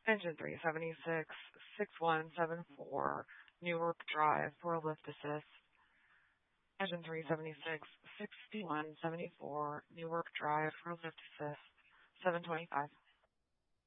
Engine 376, 6174, Newark Drive for a lift assist. Engine 376, 6174, Newark Drive for a lift assist. 725.